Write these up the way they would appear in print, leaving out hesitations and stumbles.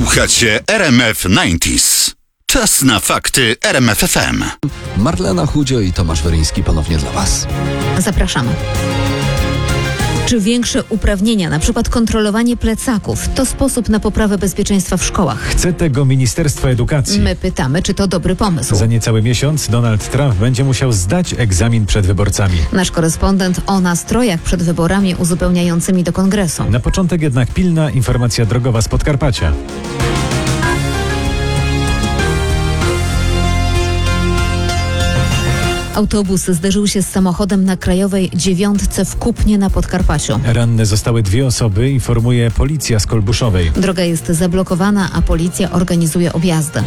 Słuchacie RMF 90s. Czas na fakty RMF FM. Marlena Chudzio i Tomasz Weryński ponownie dla Was. Zapraszamy. Czy większe uprawnienia, na przykład kontrolowanie plecaków, to sposób na poprawę bezpieczeństwa w szkołach? Chce tego Ministerstwo Edukacji. My pytamy, czy to dobry pomysł. Za niecały miesiąc Donald Trump będzie musiał zdać egzamin przed wyborcami. Nasz korespondent o nastrojach przed wyborami uzupełniającymi do Kongresu. Na początek jednak pilna informacja drogowa z Podkarpacia. Autobus zderzył się z samochodem na Krajowej 9 w Kupnie na Podkarpaciu. Ranne zostały 2 osoby, informuje policja z Kolbuszowej. Droga jest zablokowana, a policja organizuje objazdy.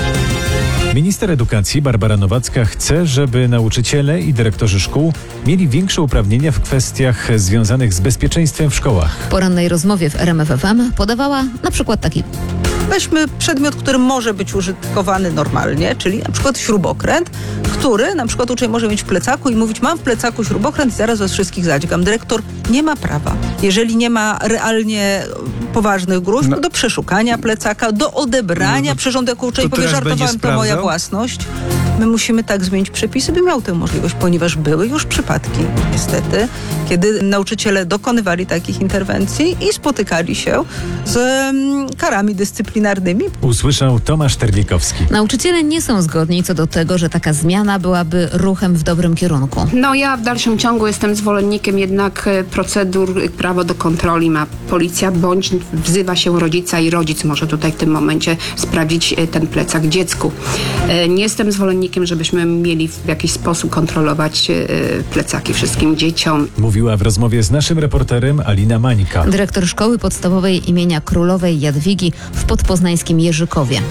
Minister edukacji Barbara Nowacka chce, żeby nauczyciele i dyrektorzy szkół mieli większe uprawnienia w kwestiach związanych z bezpieczeństwem w szkołach. W porannej rozmowie w RMF FM podawała na przykład taki. Weźmy przedmiot, który może być użytkowany normalnie, czyli na przykład śrubokręt, który na przykład uczeń może mieć w plecaku i mówić: mam w plecaku śrubokręt i zaraz was wszystkich zadźgam. Dyrektor nie ma prawa, jeżeli nie ma realnie poważnych gruźb, do przeszukania plecaka, do odebrania przyrządku. Uczeń powie: żartowałem, to moja własność. My musimy tak zmienić przepisy, by miał tę możliwość, ponieważ były już przypadki, niestety, kiedy nauczyciele dokonywali takich interwencji i spotykali się z karami dyscyplinarnymi. Usłyszał Tomasz Terlikowski. Nauczyciele nie są zgodni co do tego, że taka zmiana byłaby ruchem w dobrym kierunku. Ja w dalszym ciągu jestem zwolennikiem jednak procedur, prawo do kontroli ma policja, bądź wzywa się rodzica i rodzic może tutaj w tym momencie sprawdzić ten plecak dziecku. Nie jestem zwolennikiem, żebyśmy mieli w jakiś sposób kontrolować plecaki wszystkim dzieciom. Mówiła w rozmowie z naszym reporterem Alina Mańka. Dyrektor szkoły podstawowej imienia Królowej Jadwigi w podpoznańskim Jerzykowie.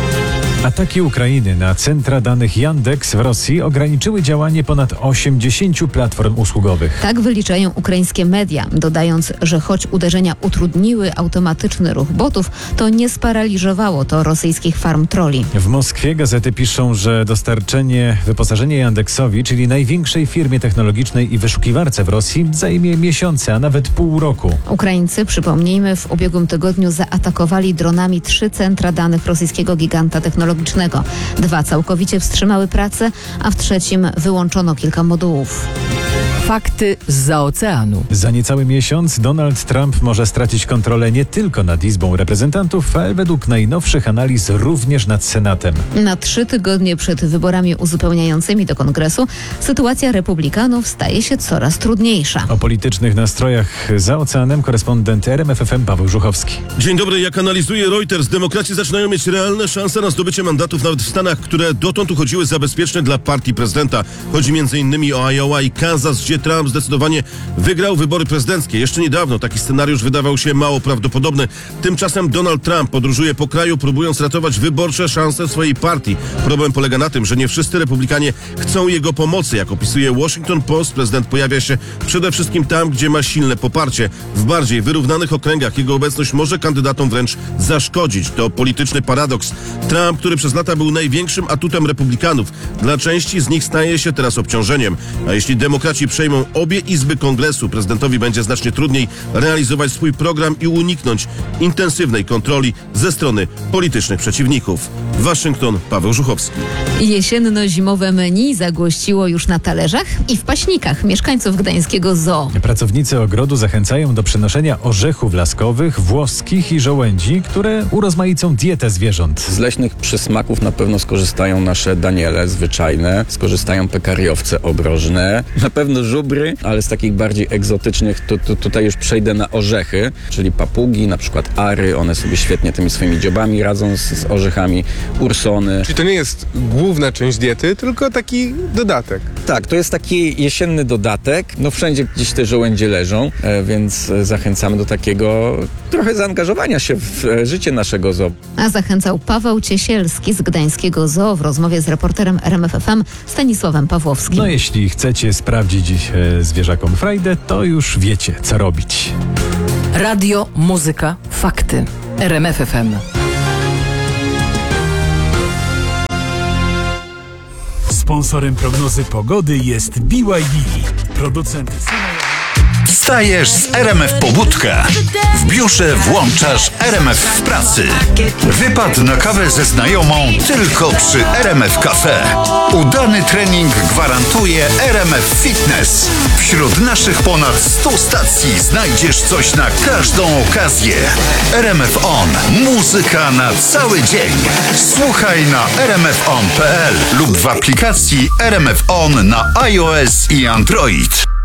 Ataki Ukrainy na centra danych Yandex w Rosji ograniczyły działanie ponad 80 platform usługowych. Tak wyliczają ukraińskie media, dodając, że choć uderzenia utrudniły automatyczny ruch botów, to nie sparaliżowało to rosyjskich farm trolli. W Moskwie gazety piszą, że dostarczenie wyposażenia Yandexowi, czyli największej firmie technologicznej i wyszukiwarce w Rosji, zajmie miesiące, a nawet pół roku. Ukraińcy, przypomnijmy, w ubiegłym tygodniu zaatakowali dronami 3 centra danych rosyjskiego giganta technologicznego. 2 całkowicie wstrzymały pracę, a w 3 wyłączono kilka modułów. Fakty zza oceanu. Za niecały miesiąc Donald Trump może stracić kontrolę nie tylko nad Izbą Reprezentantów, ale według najnowszych analiz również nad Senatem. Na 3 tygodnie przed wyborami uzupełniającymi do Kongresu sytuacja republikanów staje się coraz trudniejsza. O politycznych nastrojach za oceanem korespondent RMF FM Paweł Żuchowski. Dzień dobry. Jak analizuje Reuters, demokraci zaczynają mieć realne szanse na zdobycie mandatów nawet w Stanach, które dotąd uchodziły za bezpieczne dla partii prezydenta. Chodzi m.in. o Iowa i Kansas, gdzie Trump zdecydowanie wygrał wybory prezydenckie. Jeszcze niedawno taki scenariusz wydawał się mało prawdopodobny. Tymczasem Donald Trump podróżuje po kraju, próbując ratować wyborcze szanse swojej partii. Problem polega na tym, że nie wszyscy republikanie chcą jego pomocy. Jak opisuje Washington Post, prezydent pojawia się przede wszystkim tam, gdzie ma silne poparcie. W bardziej wyrównanych okręgach jego obecność może kandydatom wręcz zaszkodzić. To polityczny paradoks. Trump, który przez lata był największym atutem republikanów, dla części z nich staje się teraz obciążeniem. A jeśli demokraci przejmą obie izby Kongresu, prezydentowi będzie znacznie trudniej realizować swój program i uniknąć intensywnej kontroli ze strony politycznych przeciwników. Waszyngton, Paweł Żuchowski. Jesienno-zimowe menu zagłościło już na talerzach i w paśnikach mieszkańców gdańskiego zoo. Pracownicy ogrodu zachęcają do przenoszenia orzechów laskowych, włoskich i żołędzi, które urozmaicą dietę zwierząt. Z leśnych przysmaków na pewno skorzystają nasze daniele zwyczajne, skorzystają pekariowce obrożne, na pewno żubry, ale z takich bardziej egzotycznych to tutaj już przejdę na orzechy, czyli papugi, na przykład ary, one sobie świetnie tymi swoimi dziobami radzą z orzechami, ursony. Czyli to nie jest główna część diety, tylko taki dodatek. Tak, to jest taki jesienny dodatek. Wszędzie gdzieś te żołędzie leżą, więc zachęcamy do takiego trochę zaangażowania się w życie naszego zoo. A zachęcał Paweł Ciesielski z gdańskiego zoo w rozmowie z reporterem RMF FM Stanisławem Pawłowskim. Jeśli chcecie sprawdzić zwierzakom frajdę, to już wiecie, co robić. Radio, muzyka, fakty. RMF FM. Sponsorem prognozy pogody jest BYD. Producent Wstajesz z RMF Pobudka. W biurze włączasz RMF w pracy. Wypad na kawę ze znajomą tylko przy RMF Cafe. Udany trening gwarantuje RMF Fitness. Wśród naszych ponad 100 stacji znajdziesz coś na każdą okazję. RMF On. Muzyka na cały dzień. Słuchaj na rmfon.pl lub w aplikacji RMF On na iOS i Android.